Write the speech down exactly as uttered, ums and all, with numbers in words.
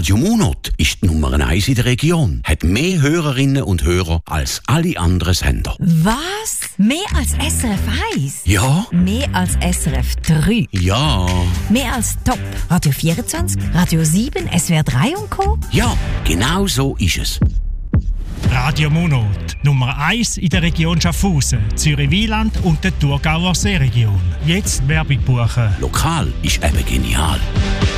Radio Monat ist die Nummer eins in der Region, hat mehr Hörerinnen und Hörer als alle anderen Sender. Was? Mehr als S R F eins? Ja. Mehr als S R F drei? Ja. Mehr als Top Radio vierundzwanzig, Radio sieben, S W R drei und Co.? Ja, genau so ist es. Radio Monat, Nummer eins in der Region Schaffhausen, Zürich-Wieland und der Thurgauer Seeregion. Jetzt Werbung buchen. Lokal ist eben genial.